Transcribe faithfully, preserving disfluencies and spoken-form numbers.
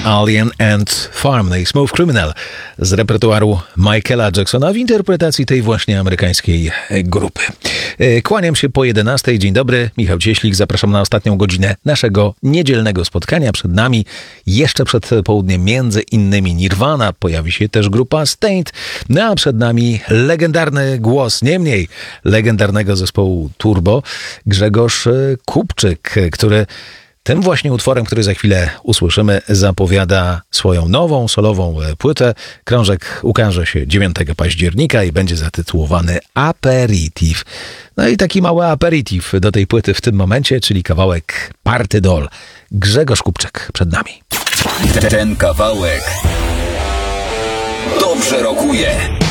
Alien Ant Farm, no i Smooth Criminal z repertuaru Michaela Jacksona w interpretacji tej właśnie amerykańskiej grupy. Kłaniam się po jedenastej. Dzień dobry, Michał Cieślik. Zapraszam na ostatnią godzinę naszego niedzielnego spotkania. Przed nami jeszcze przed południem między innymi Nirvana, pojawi się też grupa Staind, no a przed nami legendarny głos, nie mniej legendarnego zespołu Turbo, Grzegorz Kupczyk, który tym właśnie utworem, który za chwilę usłyszymy, zapowiada swoją nową, solową płytę. Krążek ukaże się dziewiątego października i będzie zatytułowany Aperitif. No i taki mały aperitif do tej płyty w tym momencie, czyli kawałek Party Doll. Grzegorz Kupczyk przed nami. Ten kawałek dobrze rokuje.